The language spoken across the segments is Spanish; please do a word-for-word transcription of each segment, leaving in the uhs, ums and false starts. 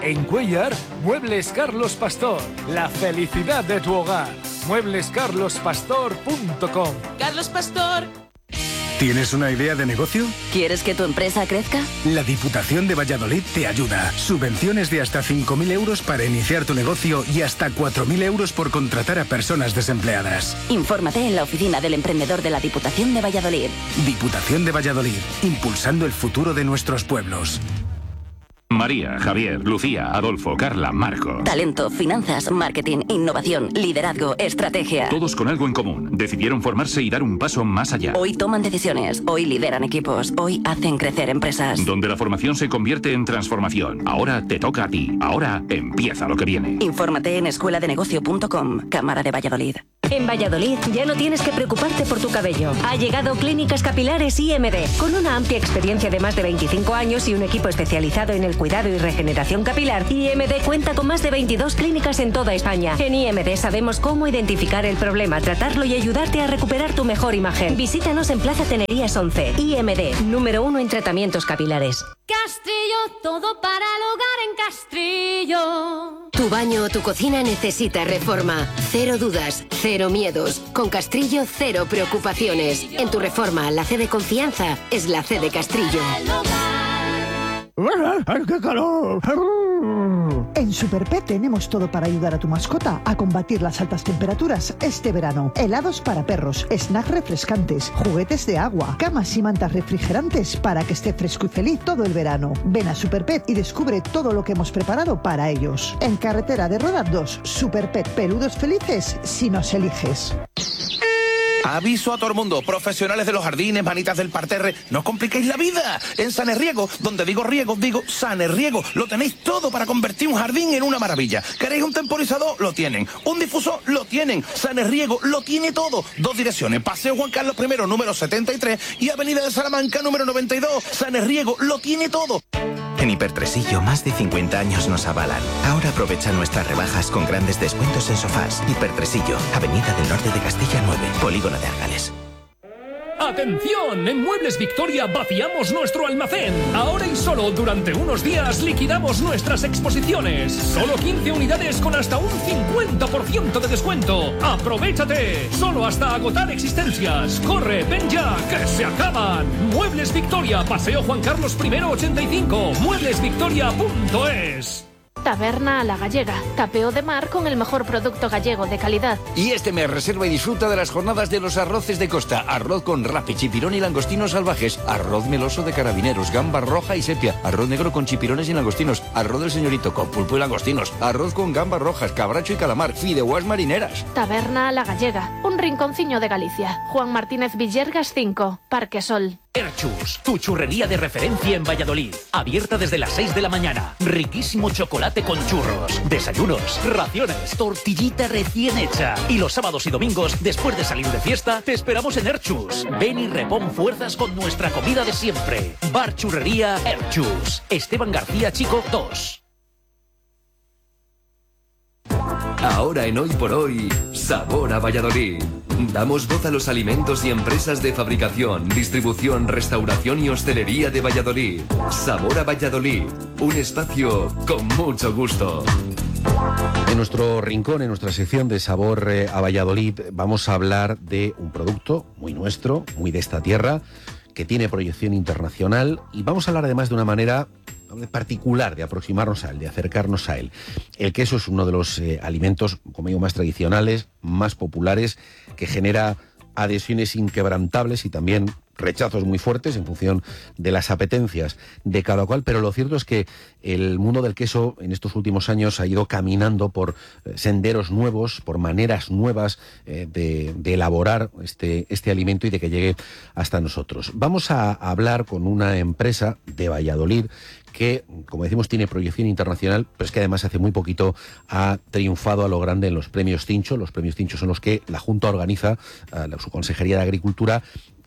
En Cuéllar, Muebles Carlos Pastor. La felicidad de tu hogar. muebles carlos pastor punto com. Carlos Pastor. ¿Tienes una idea de negocio? ¿Quieres que tu empresa crezca? La Diputación de Valladolid te ayuda. Subvenciones de hasta cinco mil euros para iniciar tu negocio y hasta cuatro mil euros por contratar a personas desempleadas. Infórmate en la oficina del emprendedor de la Diputación de Valladolid. Diputación de Valladolid, impulsando el futuro de nuestros pueblos. María, Javier, Lucía, Adolfo, Carla, Marco. Talento, finanzas, marketing, innovación, liderazgo, estrategia. Todos con algo en común. Decidieron formarse y dar un paso más allá. Hoy toman decisiones, hoy lideran equipos, hoy hacen crecer empresas. Donde la formación se convierte en transformación. Ahora te toca a ti. Ahora empieza lo que viene. Infórmate en escuela de negocio punto com, Cámara de Valladolid. En Valladolid ya no tienes que preocuparte por tu cabello. Ha llegado Clínicas Capilares I M D, con una amplia experiencia de más de veinticinco años y un equipo especializado en el cuidado y regeneración capilar. I M D cuenta con más de veintidós clínicas en toda España. En I M D sabemos cómo identificar el problema, tratarlo y ayudarte a recuperar tu mejor imagen. Visítanos en Plaza Tenerías once. I M D, número uno en tratamientos capilares. Castrillo, todo para el hogar en Castrillo. Tu baño o tu cocina necesita reforma. Cero dudas, cero miedos. Con Castrillo, cero preocupaciones. En tu reforma, la C de confianza es la C de Castrillo. ¡Qué calor! En Superpet tenemos todo para ayudar a tu mascota a combatir las altas temperaturas este verano. Helados para perros, snacks refrescantes, juguetes de agua, camas y mantas refrigerantes para que esté fresco y feliz todo el verano. Ven a Superpet y descubre todo lo que hemos preparado para ellos. En Carretera de Rodas dos, Superpet, peludos felices si nos eliges. Aviso a todo el mundo, profesionales de los jardines, manitas del parterre, no os compliquéis la vida. En Sanerriego, donde digo riego, digo Sanerriego, lo tenéis todo para convertir un jardín en una maravilla. ¿Queréis un temporizador? Lo tienen. ¿Un difusor? Lo tienen. Sanerriego lo tiene todo. Dos direcciones, Paseo Juan Carlos I, número setenta y tres y Avenida de Salamanca, número noventa y dos. Sanerriego lo tiene todo. En Hipertresillo, más de cincuenta años nos avalan. Ahora aprovecha nuestras rebajas con grandes descuentos en sofás. Hipertresillo, Avenida del Norte de Castilla nueve, Polígono de Argales. ¡Atención! En Muebles Victoria vaciamos nuestro almacén. Ahora y solo durante unos días liquidamos nuestras exposiciones. Solo quince unidades con hasta un cincuenta por ciento de descuento. ¡Aprovechate! Solo hasta agotar existencias. ¡Corre, ven ya, que se acaban! Muebles Victoria, Paseo Juan Carlos I, ochenta y cinco. muebles victoria punto es. Taberna a la Gallega, tapeo de mar con el mejor producto gallego de calidad. Y este mes reserva y disfruta de las jornadas de los arroces de costa. Arroz con rape, chipirón y langostinos salvajes. Arroz meloso de carabineros, gamba roja y sepia. Arroz negro con chipirones y langostinos. Arroz del señorito con pulpo y langostinos. Arroz con gambas rojas, cabracho y calamar. Fideuás marineras. Taberna a la Gallega, un rinconciño de Galicia. Juan Martínez Villergas cinco, Parque Sol. Erchus, tu churrería de referencia en Valladolid. Abierta desde las seis de la mañana. Riquísimo chocolate con churros, desayunos, raciones, tortillita recién hecha. Y los sábados y domingos, después de salir de fiesta, te esperamos en Erchus. Ven y repon fuerzas con nuestra comida de siempre. Bar Churrería Erchus. Esteban García Chico dos. Ahora en Hoy por Hoy, Sabor a Valladolid. Damos voz a los alimentos y empresas de fabricación, distribución, restauración y hostelería de Valladolid. Sabor a Valladolid, un espacio con mucho gusto. En nuestro rincón, en nuestra sección de Sabor eh, a Valladolid, vamos a hablar de un producto muy nuestro, muy de esta tierra, que tiene proyección internacional, y vamos a hablar además de una manera particular de aproximarnos a él, de acercarnos a él. El queso es uno de los eh, alimentos, como digo, más tradicionales, más populares, que genera adhesiones inquebrantables y también rechazos muy fuertes en función de las apetencias de cada cual, pero lo cierto es que el mundo del queso en estos últimos años ha ido caminando por senderos nuevos, por maneras nuevas eh, de, de elaborar este, este alimento y de que llegue hasta nosotros. Vamos a hablar con una empresa de Valladolid que, como decimos, tiene proyección internacional, pero es que además hace muy poquito ha triunfado a lo grande en los premios Cincho. Los premios Cincho son los que la Junta organiza, uh, su Consejería de Agricultura,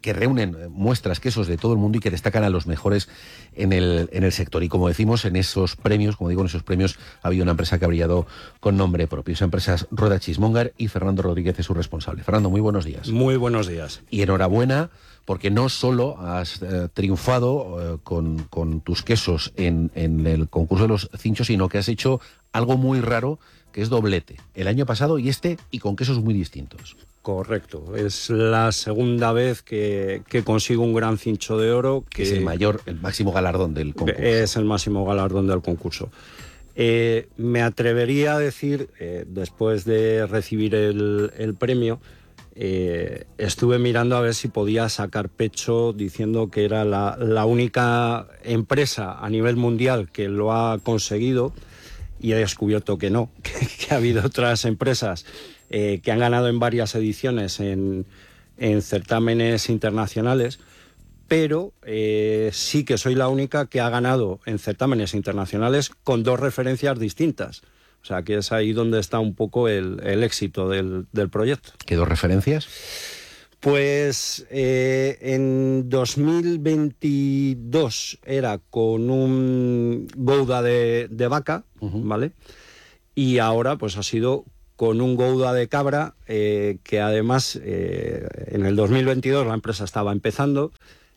que reúnen muestras, quesos de todo el mundo y que destacan a los mejores en el, en el sector. Y como decimos, en esos premios, como digo, en esos premios ha habido una empresa que ha brillado con nombre propio. Esa empresa es Rueda Chismongar y Fernando Rodríguez es su responsable. Fernando, muy buenos días. Muy buenos días. Y enhorabuena, porque no solo has eh, triunfado eh, con, con tus quesos en, en el concurso de los cinchos, sino que has hecho algo muy raro, que es doblete. El año pasado y este, y con quesos muy distintos. Correcto. Es la segunda vez que, que consigo un gran cincho de oro. Que es el mayor, el máximo galardón del concurso. Es el máximo galardón del concurso. Eh, me atrevería a decir, eh, después de recibir el, el premio, eh, estuve mirando a ver si podía sacar pecho diciendo que era la, la única empresa a nivel mundial que lo ha conseguido, y he descubierto que no, que, que ha habido otras empresas eh, que han ganado en varias ediciones en, en certámenes internacionales, pero eh, sí que soy la única que ha ganado en certámenes internacionales con dos referencias distintas. O sea, que es ahí donde está un poco el, el éxito del, del proyecto. ¿Qué dos referencias? Pues eh, en dos mil veintidós era con un Gouda de, de vaca, uh-huh. ¿vale? Y ahora pues ha sido con un Gouda de cabra, eh, que además eh, en el dos mil veintidós la empresa estaba empezando.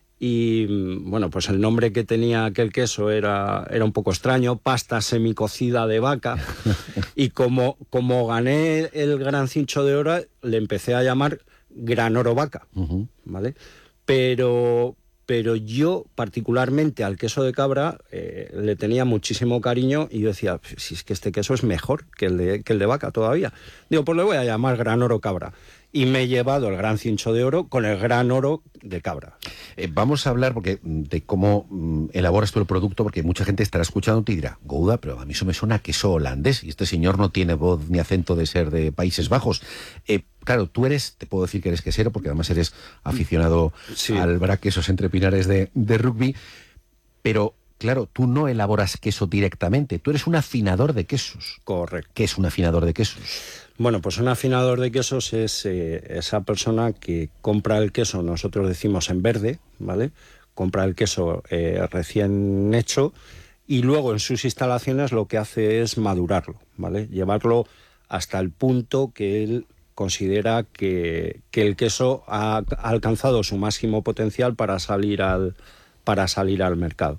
Y bueno, pues el nombre que tenía aquel queso era, era un poco extraño, pasta semicocida de vaca. Y como, como gané el gran cincho de oro, le empecé a llamar Gran Oro Vaca, uh-huh. ¿vale? Pero, pero yo particularmente al queso de cabra eh, le tenía muchísimo cariño y yo decía, si es que este queso es mejor que el de, que el de vaca todavía. Digo, pues le voy a llamar Gran Oro Cabra. Y me he llevado el gran cincho de oro con el gran oro de cabra. Eh, vamos a hablar porque de cómo mm, elaboras tú el producto, porque mucha gente estará escuchando y dirá, Gouda, pero a mí eso me suena a queso holandés, y este señor no tiene voz ni acento de ser de Países Bajos. Eh, claro, tú eres, te puedo decir que eres quesero, porque además eres aficionado sí. al braquesos entre pinares de, de rugby, pero claro, tú no elaboras queso directamente, tú eres un afinador de quesos. Correcto. ¿Qué es un afinador de quesos? Bueno, pues un afinador de quesos es eh, esa persona que compra el queso, nosotros decimos en verde, ¿vale? Compra el queso eh, recién hecho y luego en sus instalaciones lo que hace es madurarlo, ¿vale? Llevarlo hasta el punto que él considera que, que el queso ha, ha alcanzado su máximo potencial para salir al, para salir al mercado.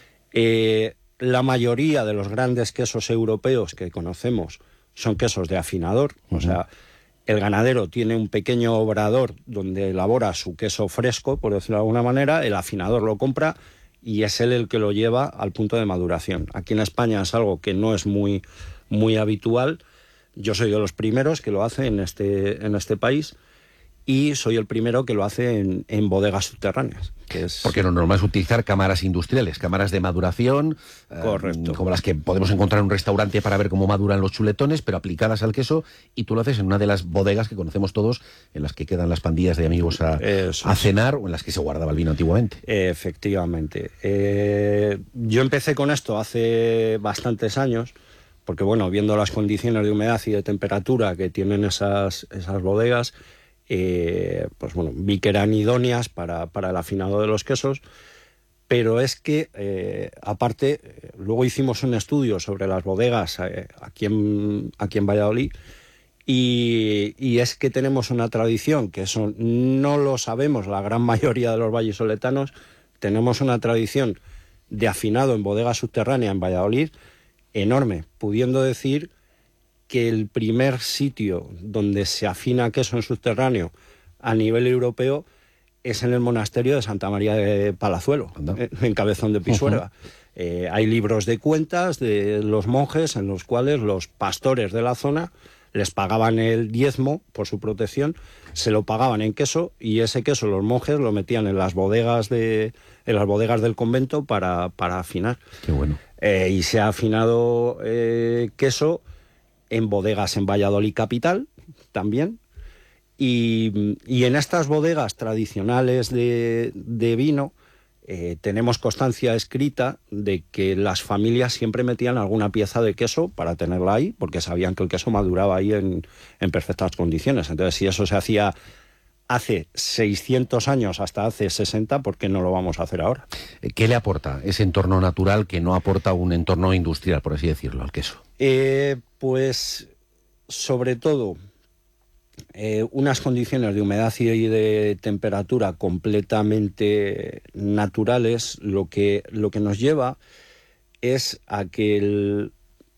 Eh, la mayoría de los grandes quesos europeos que conocemos son quesos de afinador, uh-huh. o sea, el ganadero tiene un pequeño obrador donde elabora su queso fresco, por decirlo de alguna manera, el afinador lo compra y es él el que lo lleva al punto de maduración. Aquí en España es algo que no es muy, muy habitual. Yo soy de los primeros que lo hace en este, en este país y soy el primero que lo hace en, en bodegas subterráneas. Que es... Porque lo normal es utilizar cámaras industriales, cámaras de maduración, correcto, eh, como las que podemos encontrar en un restaurante para ver cómo maduran los chuletones, pero aplicadas al queso, y tú lo haces en una de las bodegas que conocemos todos, en las que quedan las pandillas de amigos a, a cenar, o en las que se guardaba el vino antiguamente. Efectivamente. Eh, yo empecé con esto hace bastantes años, porque bueno, viendo las condiciones de humedad y de temperatura que tienen esas, esas bodegas, Eh, pues bueno, vi que eran idóneas para, para el afinado de los quesos, pero es que, eh, aparte, eh, luego hicimos un estudio sobre las bodegas eh, aquí, en, aquí en Valladolid, y, y es que tenemos una tradición, que eso no lo sabemos la gran mayoría de los vallisoletanos, tenemos una tradición de afinado en bodega subterránea en Valladolid enorme, pudiendo decir que el primer sitio donde se afina queso en subterráneo a nivel europeo es en el monasterio de Santa María de Palazuelo, eh, en Cabezón de Pisuerga. Uh-huh. Eh, hay libros de cuentas de los monjes en los cuales los pastores de la zona les pagaban el diezmo por su protección, se lo pagaban en queso y ese queso los monjes lo metían en las bodegas de en las bodegas del convento para, para afinar. Qué bueno. Eh, y se ha afinado eh, queso en bodegas en Valladolid capital también, y, y en estas bodegas tradicionales de, de vino eh, tenemos constancia escrita de que las familias siempre metían alguna pieza de queso para tenerla ahí, porque sabían que el queso maduraba ahí en, en perfectas condiciones. Entonces, si eso se hacía hace seiscientos años hasta hace sesenta, ¿por qué no lo vamos a hacer ahora? ¿Qué le aporta ese entorno natural que no aporta un entorno industrial, por así decirlo, al queso? Eh, pues, sobre todo, eh, unas condiciones de humedad y de temperatura completamente naturales, lo que, lo que nos lleva es a que el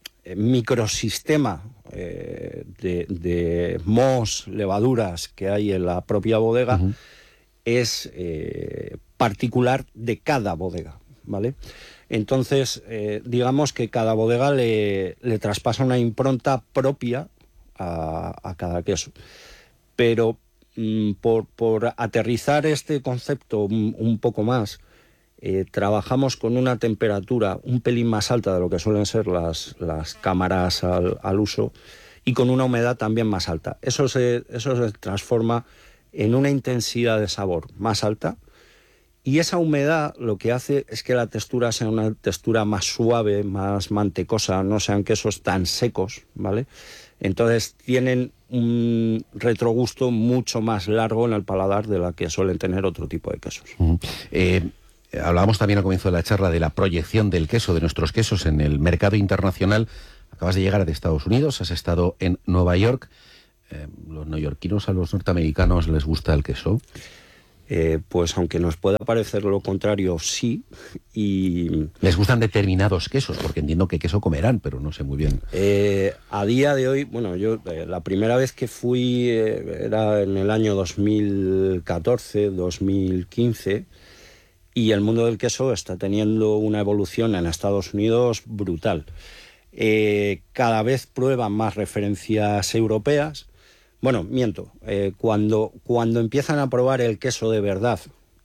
microsistema eh, de, de mohos, levaduras que hay en la propia bodega uh-huh. es eh, particular de cada bodega, ¿vale? Entonces, eh, digamos que cada bodega le, le traspasa una impronta propia a, a cada queso. Pero mm, por, por aterrizar este concepto un, un poco más, Eh, trabajamos con una temperatura un pelín más alta de lo que suelen ser las, las cámaras al, al uso y con una humedad también más alta. Eso se, eso se transforma en una intensidad de sabor más alta y esa humedad lo que hace es que la textura sea una textura más suave, más mantecosa, no sean quesos tan secos, ¿vale? Entonces tienen un retrogusto mucho más largo en el paladar de la que suelen tener otro tipo de quesos. Uh-huh. eh... Hablábamos también al comienzo de la charla de la proyección del queso, de nuestros quesos en el mercado internacional. Acabas de llegar de Estados Unidos, has estado en Nueva York. Eh, ¿Los neoyorquinos a los norteamericanos les gusta el queso? Eh, pues aunque nos pueda parecer lo contrario, sí. Y ¿les gustan determinados quesos? Porque entiendo que queso comerán, pero no sé muy bien. Eh, a día de hoy, bueno, yo eh, la primera vez que fui eh, era en el año dos mil catorce, dos mil quince... y el mundo del queso está teniendo una evolución en Estados Unidos brutal. Eh, cada vez prueban más referencias europeas. Bueno, miento, eh, cuando, cuando empiezan a probar el queso de verdad,